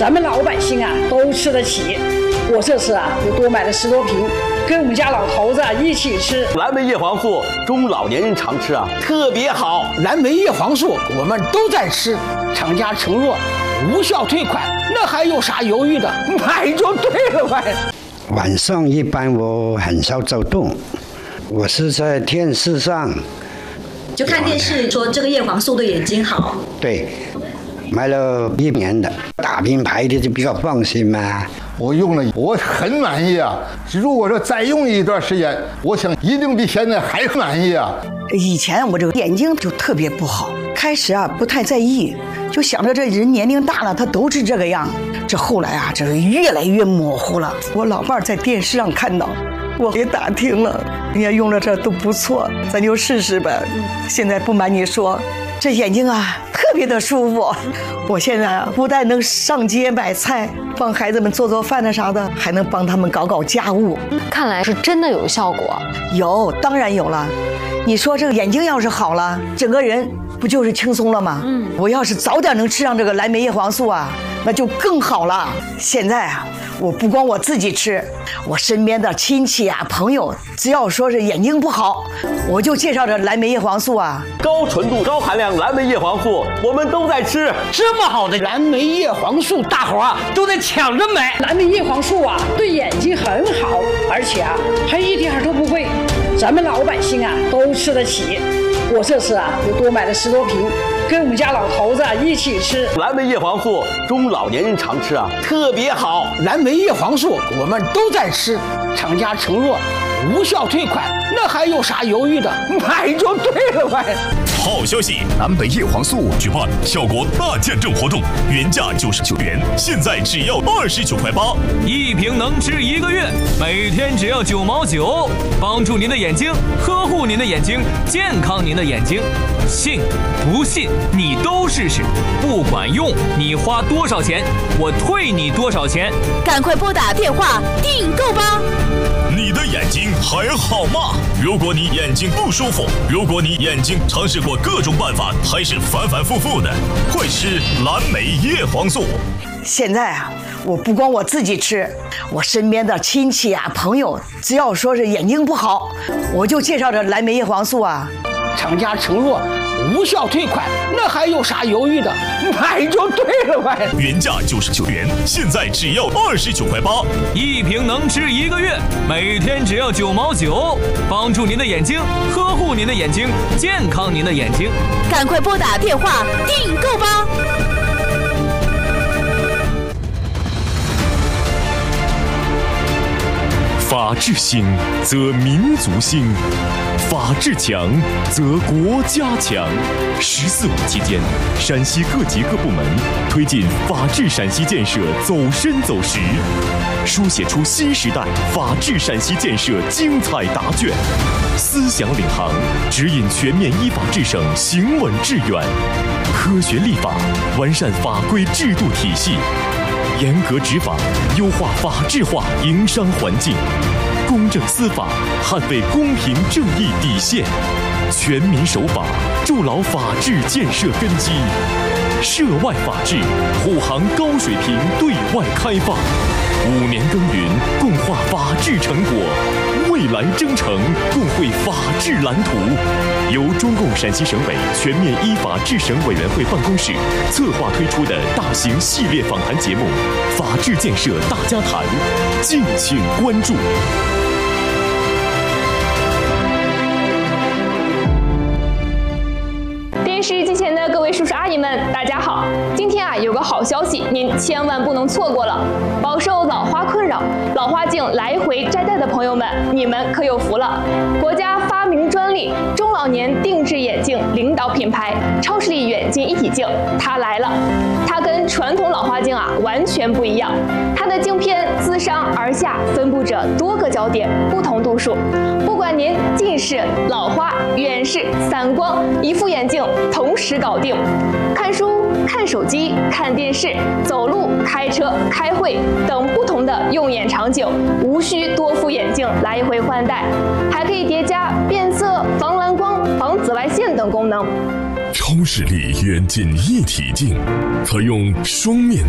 咱们老百姓啊都吃得起。我这次啊又多买了10多瓶，跟我们家老头子一起吃。 蓝莓叶黄素中老年人常吃啊，特别好。 蓝莓叶黄素我们都在吃，厂家承诺无效退款，那还有啥犹豫的？买就对了呗。 晚上一般我很少走动，我是在电视上就看电视说这个叶黄素对眼睛好。 对，买了1年的，大品牌的就比较放心嘛。 我用了，我很满意啊！如果说再用一段时间，我想一定比现在还满意啊！ 以前我这个眼睛就特别不好，开始啊不太在意，就想着这人年龄大了，他都是这个样。这后来啊，这个越来越模糊了。我老伴儿在电视上看到，我给打听了，人家用了这都不错，咱就试试呗。现在不瞒你说，这眼睛啊特别的舒服。我现在啊不但能上街买菜，帮孩子们做做饭的啥的，还能帮他们搞搞家务。 看来是真的有效果。 有，当然有了。你说这个眼睛要是好了，整个人不就是轻松了吗？我要是早点能吃上这个蓝莓叶黄素啊，那就更好了。现在啊，我不光我自己吃，我身边的亲戚啊、朋友，只要说是眼睛不好，我就介绍这蓝莓叶黄素啊。 高纯度、高含量蓝莓叶黄素，我们都在吃。 这么好的蓝莓叶黄素，大伙啊都得抢着买。 蓝莓叶黄素啊，对眼睛很好，而且啊还一点都不贵，咱们老百姓啊都吃得起。我这次啊又多买了10多瓶，跟我们家老头子一起吃。 蓝莓叶黄素中老年人常吃啊，特别好。 蓝莓叶黄素我们都在吃，厂家承诺无效退款，那还有啥犹豫的？买就对了呗。 好消息！蓝莓叶黄素举办效果大见证活动，原价99元，现在只要29.8块 ，1瓶能吃1个月，每天只要9毛9，帮助您的眼睛，呵护您的眼睛，健康您的眼睛。信不信你都试试，不管用你花多少钱，我退你多少钱。 赶快拨打电话订购吧！ 你的眼睛还好吗？如果你眼睛不舒服，如果你眼睛尝试过各种办法还是反反复复的，快吃蓝莓叶黄素。 现在啊，我不光我自己吃，我身边的亲戚啊、朋友，只要说是眼睛不好，我就介绍这蓝莓叶黄素啊。 厂家承诺无效退款，那还有啥犹豫的？买就对了呗。 原价99元，现在只要29.8块 ，1瓶能吃1个月，每天只要9毛9，帮助您的眼睛，呵护您的眼睛，健康您的眼睛。 赶快拨打电话订购吧！ 法治兴，则民族兴；法治强，则国家强。14.5期间，陕西各级各部门推进法治陕西建设走深走实，书写出新时代法治陕西建设精彩答卷。思想领航，指引全面依法治省行稳致远。科学立法，完善法规制度体系。严格执法，优化法治化营商环境；公正司法，捍卫公平正义底线；全民守法，筑牢法治建设根基；涉外法治，护航高水平对外开放。5年耕耘，共话法治成果；未来征程，共绘法治蓝图。由中共陕西省委全面依法治省委员会办公室策划推出的大型系列访谈节目《法治建设大家谈》，敬请关注。 电视机前的各位叔叔阿姨们，大家好！今天啊，有个好消息，您千万不能错过了。饱受老花困扰、老花镜来回摘戴的朋友们，你们可有福了！国家发明专利中老年定制眼镜领导品牌超视力远近一体镜，它来了。它跟传统老花镜啊完全不一样，它的镜片自上而下分布着多个焦点，不同度数。不管您近视、老花、远视、散光，一副眼镜同时搞定。看书、看手机、看电视、走路、开车、开会等不同的用眼场景，无需多副眼镜来回换代，还可以叠加变色、防蓝光、防紫外线等功能。 超视力远近一体镜，可用双面